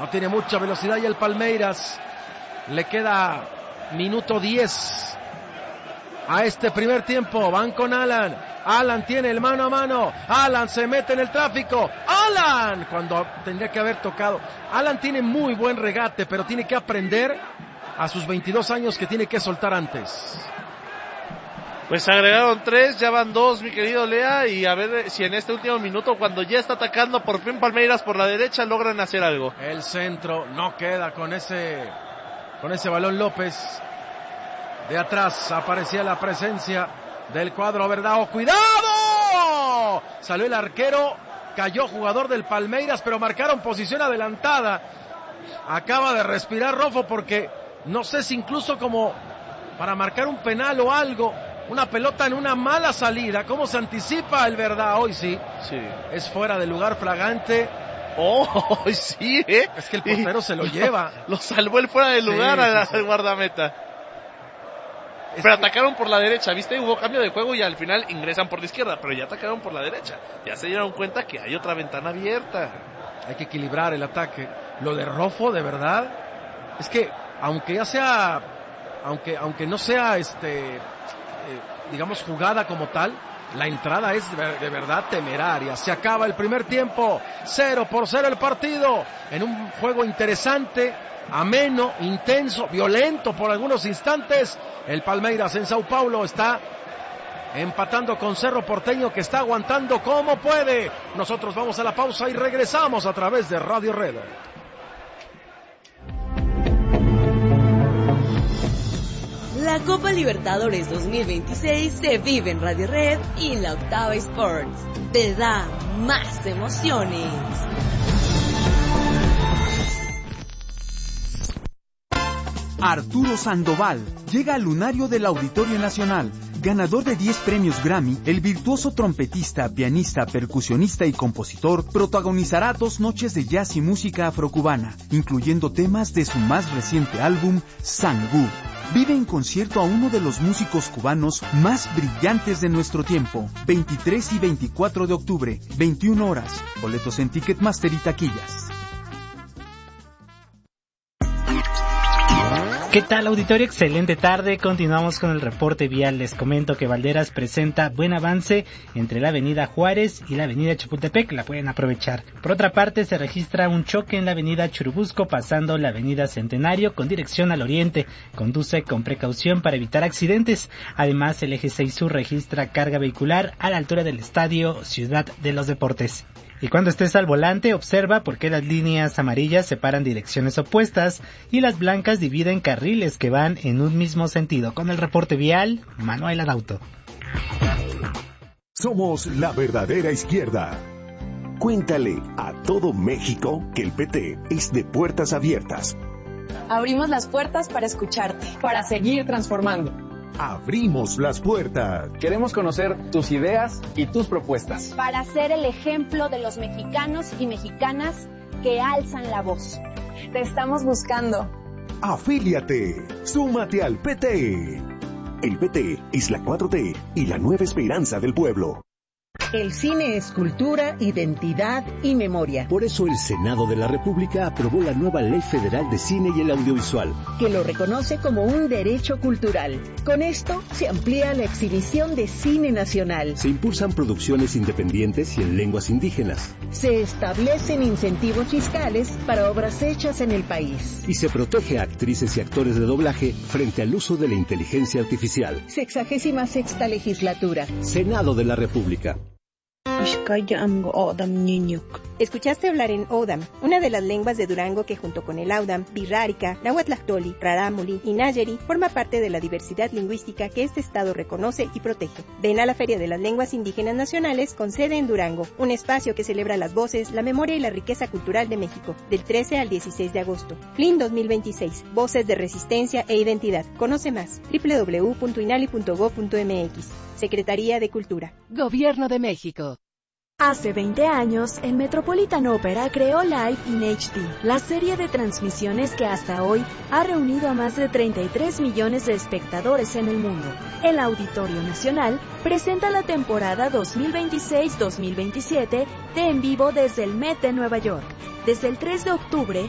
No tiene mucha velocidad y el Palmeiras. Le queda minuto 10 a este primer tiempo. Van con Alan. Alan tiene el mano a mano. Alan se mete en el tráfico. Alan, cuando tendría que haber tocado. Alan tiene muy buen regate, pero tiene que aprender a sus 22 años que tiene que soltar antes. Pues agregaron 3, ya van 2, mi querido Lea, y a ver si en este último minuto, cuando ya está atacando por fin Palmeiras por la derecha, logran hacer algo. El centro no queda con ese balón López. De atrás aparecía la presencia del cuadro Verdao. ¡Cuidado! Salió el arquero, cayó jugador del Palmeiras, pero marcaron posición adelantada. Acaba de respirar Rofo porque no sé si incluso como para marcar un penal o algo. Una pelota en una mala salida. ¿Cómo se anticipa el Verdao? Hoy sí. Es fuera de lugar flagrante. Oh, sí, Es que el portero se lo lleva. Lo salvó el fuera de lugar al guardameta. Pero atacaron por la derecha, ¿viste? Hubo cambio de juego y al final ingresan por la izquierda, pero ya atacaron por la derecha. Ya se dieron cuenta que hay otra ventana abierta. Hay que equilibrar el ataque. Lo de Rofo, de verdad, es que aunque ya sea, aunque no sea digamos jugada como tal, la entrada es de verdad temeraria. Se acaba el primer tiempo, 0-0 el partido, en un juego interesante, ameno, intenso, violento por algunos instantes. El Palmeiras en Sao Paulo está empatando con Cerro Porteño, que está aguantando como puede. Nosotros vamos a la pausa y regresamos a través de Radio Red. La Copa Libertadores 2026 se vive en Radio Red y la Octava Sports. Te da más emociones. Arturo Sandoval llega al lunario del Auditorio Nacional. Ganador de 10 premios Grammy, el virtuoso trompetista, pianista, percusionista y compositor protagonizará 2 noches de jazz y música afrocubana, incluyendo temas de su más reciente álbum, Sangú. Vive en concierto a uno de los músicos cubanos más brillantes de nuestro tiempo. 23 y 24 de octubre, 21 horas. Boletos en Ticketmaster y taquillas. ¿Qué tal, auditorio? Excelente tarde. Continuamos con el reporte vial. Les comento que Valderas presenta buen avance entre la avenida Juárez y la avenida Chapultepec. La pueden aprovechar. Por otra parte, se registra un choque en la avenida Churubusco pasando la avenida Centenario con dirección al oriente. Conduce con precaución para evitar accidentes. Además, el eje 6 Sur registra carga vehicular a la altura del estadio Ciudad de los Deportes. Y cuando estés al volante, observa por qué las líneas amarillas separan direcciones opuestas y las blancas dividen carriles que van en un mismo sentido. Con el reporte vial, Manuel Adauto. Somos la verdadera izquierda. Cuéntale a todo México que el PT es de puertas abiertas. Abrimos las puertas para escucharte, para seguir transformando. Abrimos las puertas. Queremos conocer tus ideas y tus propuestas. Para ser el ejemplo de los mexicanos y mexicanas que alzan la voz. Te estamos buscando. Afíliate. Súmate al PT. El PT es la 4T y la nueva esperanza del pueblo. El cine es cultura, identidad y memoria. Por eso el Senado de la República aprobó la nueva Ley Federal de Cine y el Audiovisual, que lo reconoce como un derecho cultural. Con esto se amplía la exhibición de cine nacional. Se impulsan producciones independientes y en lenguas indígenas. Se establecen incentivos fiscales para obras hechas en el país. Y se protege a actrices y actores de doblaje frente al uso de la inteligencia artificial. 66ª legislatura. Senado de la República. Escuchaste hablar en Odam, una de las lenguas de Durango que junto con el Audam, Birrárica, Nahuatlactoli, Rarámuri y Nayeri forma parte de la diversidad lingüística que este estado reconoce y protege. Ven a la Feria de las Lenguas Indígenas Nacionales con sede en Durango, un espacio que celebra las voces, la memoria y la riqueza cultural de México, del 13 al 16 de agosto. FLIN 2026, Voces de Resistencia e Identidad. Conoce más, www.inali.gov.mx. Secretaría de Cultura. Gobierno de México. Hace 20 años, el Metropolitan Opera creó Live in HD, la serie de transmisiones que hasta hoy ha reunido a más de 33 millones de espectadores en el mundo. El Auditorio Nacional presenta la temporada 2026-2027 de En Vivo desde el Met de Nueva York. Desde el 3 de octubre